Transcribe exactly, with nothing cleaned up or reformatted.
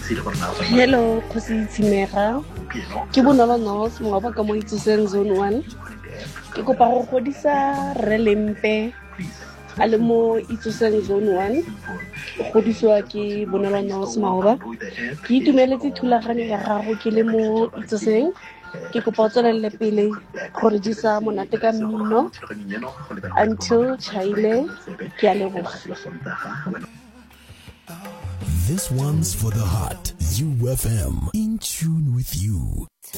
Hello, Kgosi Tshimega. Ke Bonolo Nos, moaba ka mo itsoseng zone one. Ke kopa go godisa Re Lempe a le mo itsoseng zone one. O godisiwa ke Bonolo Nos maoba. Ke itumeletse thulaganyo ya gago ke le mo itsoseng. Ke kopa o tswelele pele go re disa monate ka mmino until chaile ke a leboga. This one's for the heart. U F M, in tune with you.